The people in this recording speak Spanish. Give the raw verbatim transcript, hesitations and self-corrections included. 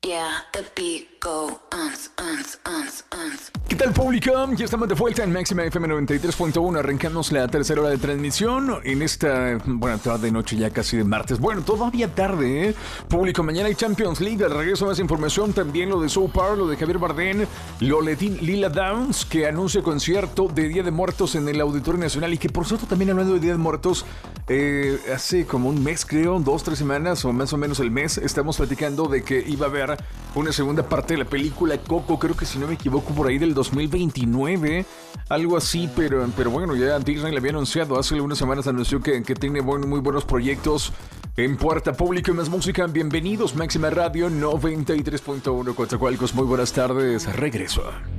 Yeah, the beat go uns, uns, uns, uns. ¿Qué tal, público? Ya estamos de vuelta en Máxima F M noventa y tres punto uno. Arrancamos la tercera hora de transmisión en esta, bueno, tarde, noche ya casi de martes. Bueno, todavía tarde, ¿eh? Público, mañana hay Champions League. Al regreso más información, también lo de So Par, lo de Javier Bardem, lo de Lila Downs, que anuncia concierto de Día de Muertos en el Auditorio Nacional. Y que, por cierto, también hablando de Día de Muertos, eh, hace como un mes, creo, dos, tres semanas, o más o menos el mes, estamos platicando de que iba a haber una segunda parte de la película Coco, creo que si no me equivoco, por ahí del dos mil veintinueve, algo así, pero, pero bueno, ya Disney le había anunciado, hace algunas semanas anunció que, que tiene buen, muy buenos proyectos en puerta. Público y más música, bienvenidos, Máxima Radio noventa y tres punto uno, Coatzacoalcos, muy buenas tardes, regreso.